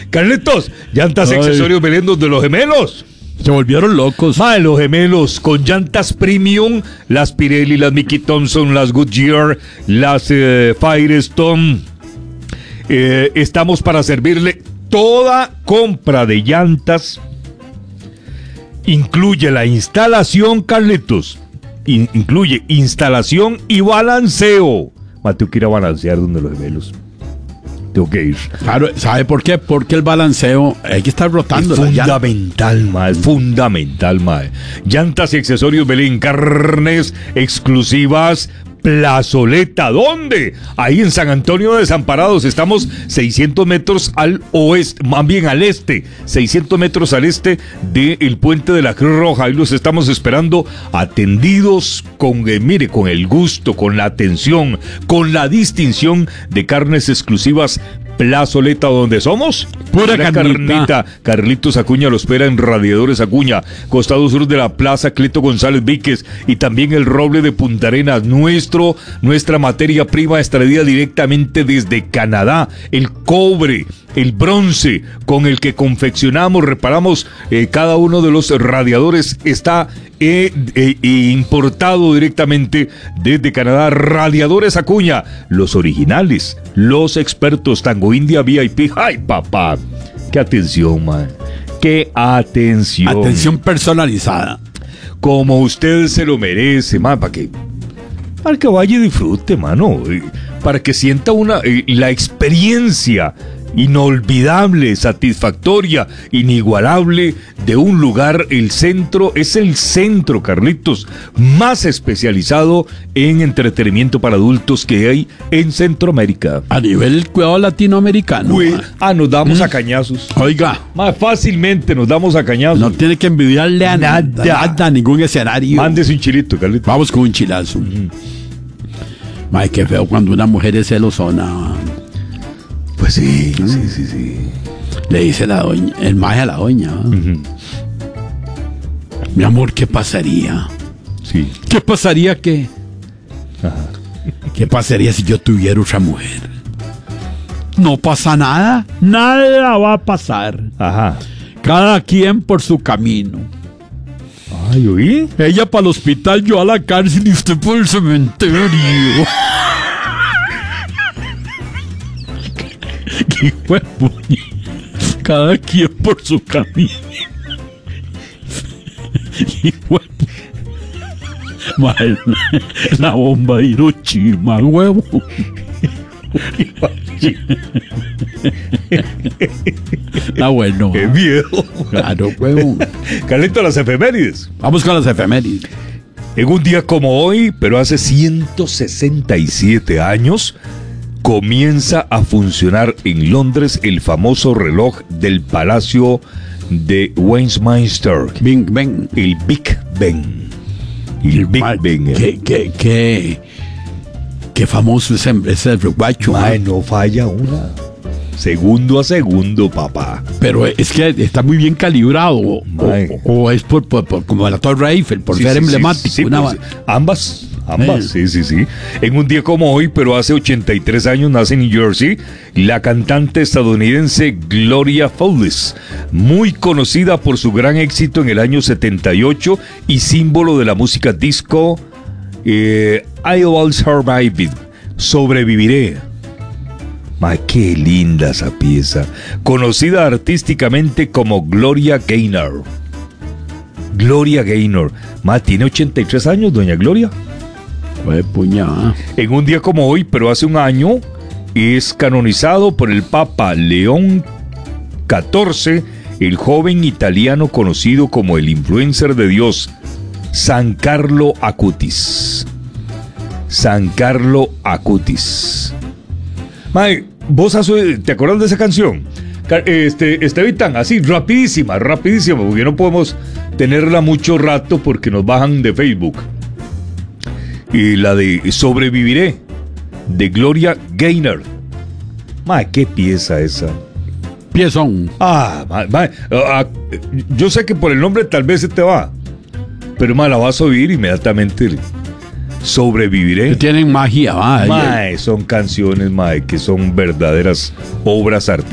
Carlitos, llantas accesorios Belendos de los gemelos. Se volvieron locos. Mae, los gemelos con llantas premium, las Pirelli, las Mickey Thompson, las Goodyear, las Firestone. Estamos para servirle. Toda compra de llantas incluye la instalación, Carlitos. Incluye instalación y balanceo. Tengo que ir a balancear donde los gemelos. Tengo que ir. Claro, ¿sabe por qué? Porque el balanceo hay que estar rotando. Es fundamental, mae. Fundamental, mae. Llantas y accesorios Belén, carnes exclusivas. Plazoleta, ¿dónde? Ahí en San Antonio de Desamparados. Estamos 600 metros al oeste, más bien al este, 600 metros al este del puente de la Cruz Roja. Ahí los estamos esperando, atendidos con, mire, con el gusto, con la atención, con la distinción de carnes exclusivas. Plazoleta, ¿dónde somos? Pura carnita. Carlitos Acuña lo espera en Radiadores Acuña, costado sur de la Plaza Cleto González Víquez, y también el Roble de Punta Arenas. Nuestra materia prima extraída directamente desde Canadá, el cobre, el bronce con el que confeccionamos, reparamos cada uno de los radiadores está importado directamente desde Canadá. Radiadores Acuña, los originales, los expertos. Tango India VIP. ¡Ay, papá! ¡Qué atención, man! ¡Qué atención! Atención personalizada. Como usted se lo merece, man. Para que vaya y disfrute, mano. Para que sienta la experiencia inolvidable, satisfactoria, inigualable de un lugar. El centro es el centro, Carlitos, más especializado en entretenimiento para adultos que hay en Centroamérica. A nivel cuidado latinoamericano. Nos damos a cañazos. Oiga, más fácilmente nos damos a cañazos. No tiene que envidiarle a nada, ningún escenario. Mándese un chilito, Carlitos. Vamos con un chilazo. Ay, qué feo cuando una mujer es celosona. Pues sí. Le dice la doña, el maje a la doña. Mi amor, ¿qué pasaría? Sí. ¿Qué pasaría qué? Ajá. ¿Qué pasaría si yo tuviera otra mujer? No pasa nada. Nada va a pasar. Ajá. Cada quien por su camino. Ay, ¿oí? Ella para el hospital, yo a la cárcel y usted por el cementerio. ¡Qué huevo! Cada quien por su camino. ¡Qué huevo! La bomba de Hiroshima, huevo. Está bueno. ¡Qué viejo! Claro, huevo. Carlito, las efemérides. Vamos con las efemérides. En un día como hoy, pero hace 167 años, comienza a funcionar en Londres el famoso reloj del Palacio de Westminster. Big Ben. El Big Ben. El Big Ben. Qué famoso ese reguacho. No falla una. Segundo a segundo, papá. Pero es que está muy bien calibrado. O es por como la Torre Eiffel, por ser emblemático. Sí, pues, ambas, sí. En un día como hoy, pero hace 83 años, nace en New Jersey la cantante estadounidense Gloria Fowles, muy conocida por su gran éxito en el año 78 y símbolo de la música disco. I'll Survive. Sobreviviré. Qué linda esa pieza. Conocida artísticamente como Gloria Gaynor. Gloria Gaynor. Tiene 83 años, doña Gloria. Puñada. En un día como hoy, pero hace un año, es canonizado por el Papa León XIV, el joven italiano conocido como el influencer de Dios, San Carlo Acutis. San Carlo Acutis. ¿Vos te acordás de esa canción? Estevitan, así, rapidísima, porque no podemos tenerla mucho rato porque nos bajan de Facebook. Y la de Sobreviviré, de Gloria Gaynor. ¿Qué pieza esa? Piezón. Yo sé que por el nombre tal vez se te va, pero la vas a oír inmediatamente. Sobreviviré. Que tienen magia, son canciones, que son verdaderas obras artísticas.